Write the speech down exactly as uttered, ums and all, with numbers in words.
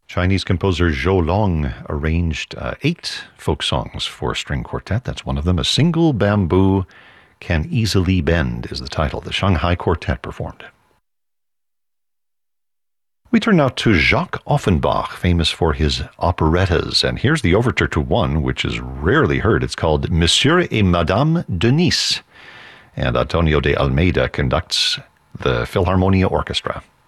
Chinese composer Zhou Long arranged uh, eight folk songs for string quartet. That's one of them. A Single Bamboo Can Easily Bend is the title. The Shanghai Quartet performed. We turn now to Jacques Offenbach, famous for his operettas. And here's the overture to one which is rarely heard. It's called Monsieur et Madame de Nice. And Antonio de Almeida conducts the Philharmonia Orchestra.